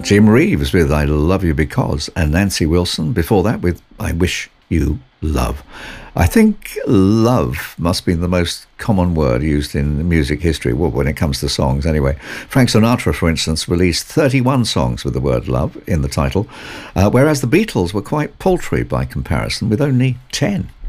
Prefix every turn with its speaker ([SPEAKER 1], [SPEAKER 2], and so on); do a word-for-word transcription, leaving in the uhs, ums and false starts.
[SPEAKER 1] Jim Reeves with I Love You Because, and Nancy Wilson before that with I Wish You Love. I think love must be the most common word used in music history, well, when it comes to songs anyway. Frank Sinatra, for instance, released thirty-one songs with the word love in the title, uh, whereas the Beatles were quite paltry by comparison, with only ten.